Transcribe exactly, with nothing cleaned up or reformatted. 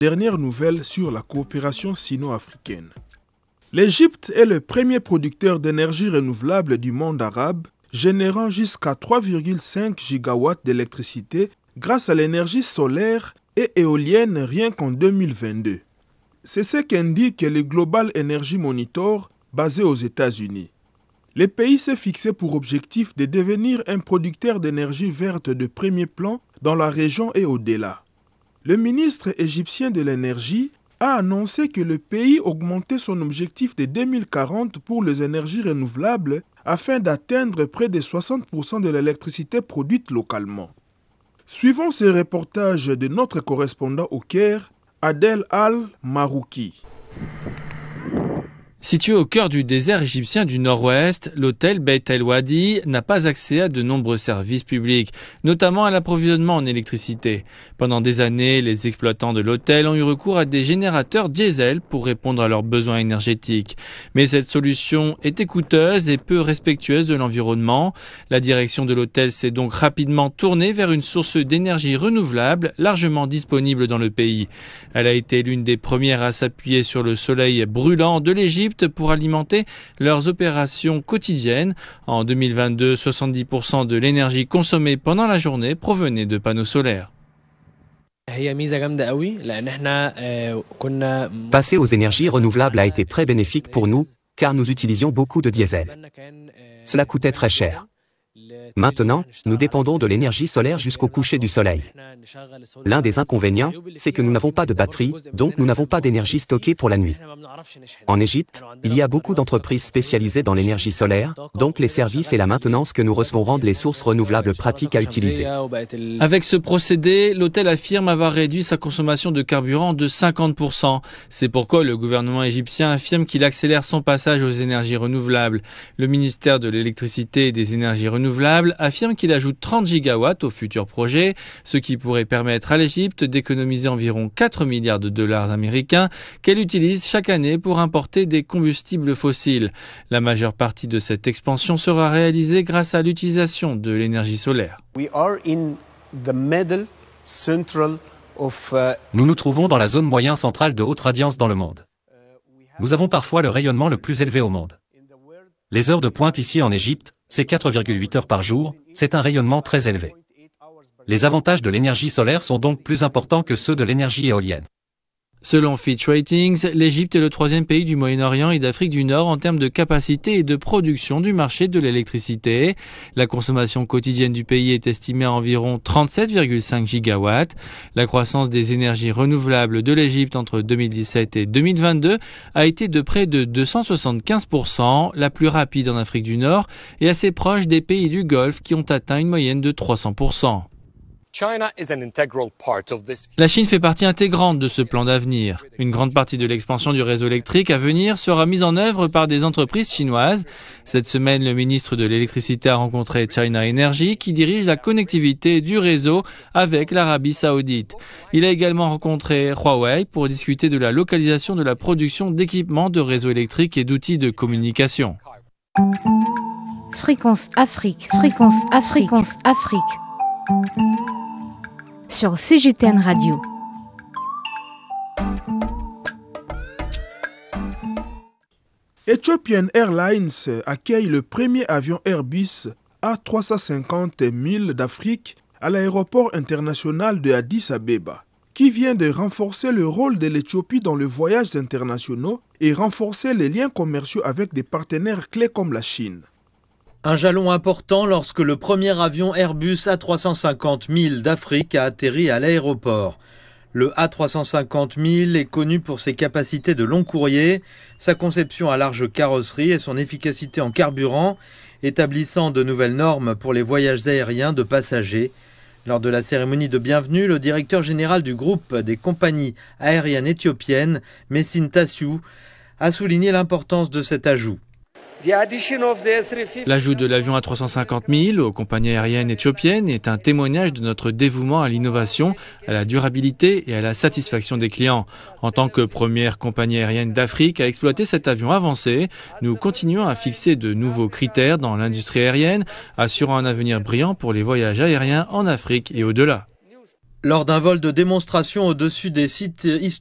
Dernière nouvelle sur la coopération sino-africaine. L'Égypte est le premier producteur d'énergie renouvelable du monde arabe, générant jusqu'à trois virgule cinq gigawatts d'électricité grâce à l'énergie solaire et éolienne rien qu'en deux mille vingt-deux. C'est ce qu'indique le Global Energy Monitor basé aux États-Unis. Le pays s'est fixé pour objectif de devenir un producteur d'énergie verte de premier plan dans la région et au-delà. Le ministre égyptien de l'énergie a annoncé que le pays augmentait son objectif de deux mille quarante pour les énergies renouvelables afin d'atteindre près de soixante pour cent de l'électricité produite localement. Suivons ce reportage de notre correspondant au Caire, Adel Al-Marouki. Situé au cœur du désert égyptien du nord-ouest, l'hôtel Beit El Wadi n'a pas accès à de nombreux services publics, notamment à l'approvisionnement en électricité. Pendant des années, les exploitants de l'hôtel ont eu recours à des générateurs diesel pour répondre à leurs besoins énergétiques. Mais cette solution était coûteuse et peu respectueuse de l'environnement. La direction de l'hôtel s'est donc rapidement tournée vers une source d'énergie renouvelable largement disponible dans le pays. Elle a été l'une des premières à s'appuyer sur le soleil brûlant de l'Égypte pour alimenter leurs opérations quotidiennes. En deux mille vingt-deux, soixante-dix pour cent de l'énergie consommée pendant la journée provenait de panneaux solaires. Passer aux énergies renouvelables a été très bénéfique pour nous, car nous utilisions beaucoup de diesel. Cela coûtait très cher. Maintenant, nous dépendons de l'énergie solaire jusqu'au coucher du soleil. L'un des inconvénients, c'est que nous n'avons pas de batterie, donc nous n'avons pas d'énergie stockée pour la nuit. En Égypte, il y a beaucoup d'entreprises spécialisées dans l'énergie solaire, donc les services et la maintenance que nous recevons rendent les sources renouvelables pratiques à utiliser. Avec ce procédé, l'hôtel affirme avoir réduit sa consommation de carburant de cinquante pour cent. C'est pourquoi le gouvernement égyptien affirme qu'il accélère son passage aux énergies renouvelables. Le ministère de l'électricité et des énergies renouvelables affirme qu'il ajoute trente gigawatts au futur projet, ce qui pourrait permettre à l'Égypte d'économiser environ quatre milliards de dollars américains qu'elle utilise chaque année pour importer des combustibles fossiles. La majeure partie de cette expansion sera réalisée grâce à l'utilisation de l'énergie solaire. Nous nous trouvons dans la zone moyen centrale de haute radiance dans le monde. Nous avons parfois le rayonnement le plus élevé au monde. Les heures de pointe ici en Égypte, c'est quatre virgule huit heures par jour, c'est un rayonnement très élevé. Les avantages de l'énergie solaire sont donc plus importants que ceux de l'énergie éolienne. Selon Fitch Ratings, l'Égypte est le troisième pays du Moyen-Orient et d'Afrique du Nord en termes de capacité et de production du marché de l'électricité. La consommation quotidienne du pays est estimée à environ trente-sept virgule cinq gigawatts. La croissance des énergies renouvelables de l'Égypte entre deux mille dix-sept et deux mille vingt-deux a été de près de deux cent soixante-quinze pour cent, la plus rapide en Afrique du Nord et assez proche des pays du Golfe qui ont atteint une moyenne de trois cents pour cent. La Chine fait partie intégrante de ce plan d'avenir. Une grande partie de l'expansion du réseau électrique à venir sera mise en œuvre par des entreprises chinoises. Cette semaine, le ministre de l'électricité a rencontré China Energy qui dirige la connectivité du réseau avec l'Arabie Saoudite. Il a également rencontré Huawei pour discuter de la localisation de la production d'équipements de réseaux électriques et d'outils de communication. Fréquence Afrique, fréquence Afrique, fréquence Afrique. Sur C G T N Radio. Ethiopian Airlines accueille le premier avion Airbus A trois cent cinquante mille d'Afrique à l'aéroport international de Addis Abeba, qui vient de renforcer le rôle de l'Éthiopie dans les voyages internationaux et renforcer les liens commerciaux avec des partenaires clés comme la Chine. Un jalon important lorsque le premier avion Airbus A trois cent cinquante mille d'Afrique a atterri à l'aéroport. Le A trois cent cinquante mille est connu pour ses capacités de long courrier, sa conception à large carrosserie et son efficacité en carburant, établissant de nouvelles normes pour les voyages aériens de passagers. Lors de la cérémonie de bienvenue, le directeur général du groupe des compagnies aériennes éthiopiennes, Messin Tassiou, a souligné l'importance de cet ajout. L'ajout de l'avion A trois cent cinquante mille aux compagnies aériennes éthiopiennes est un témoignage de notre dévouement à l'innovation, à la durabilité et à la satisfaction des clients. En tant que première compagnie aérienne d'Afrique à exploiter cet avion avancé, nous continuons à fixer de nouveaux critères dans l'industrie aérienne, assurant un avenir brillant pour les voyages aériens en Afrique et au-delà. Lors d'un vol de démonstration au-dessus des sites historiques,